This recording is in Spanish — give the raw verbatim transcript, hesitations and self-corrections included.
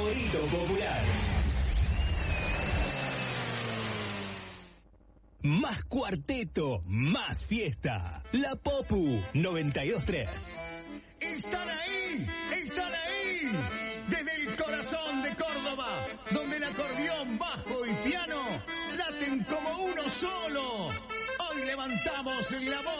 favorito popular. Más cuarteto, más fiesta. La Popu noventa y dos tres. ¡Están ahí! ¡Están ahí! Desde el corazón de Córdoba, donde el acordeón, bajo y piano laten como uno solo. Hoy levantamos la voz.